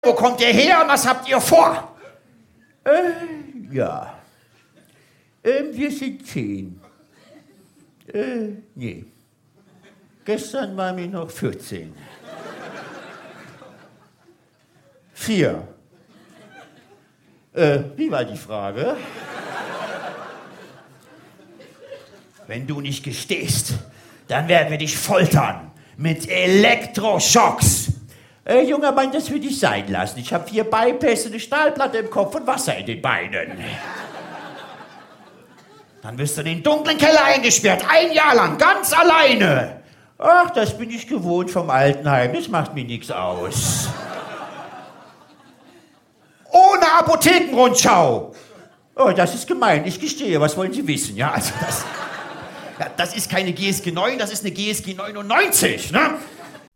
Wo kommt ihr her und was habt ihr vor? Ja. Wir sind 10. Nee. Gestern waren wir noch 14. 4. Wie war die Frage? Wenn du nicht gestehst, dann werden wir dich foltern mit Elektroschocks. Junger Mann, das würde ich sein lassen. Ich habe 4 Bypässe, eine Stahlplatte im Kopf und Wasser in den Beinen. Dann wirst du in den dunklen Keller eingesperrt, 1 Jahr lang, ganz alleine. Ach, das bin ich gewohnt vom Altenheim. Das macht mir nichts aus. Ohne Apothekenrundschau. Oh, das ist gemein. Ich gestehe. Was wollen Sie wissen? Ja, also das ist keine GSG 9, das ist eine GSG 99, ne?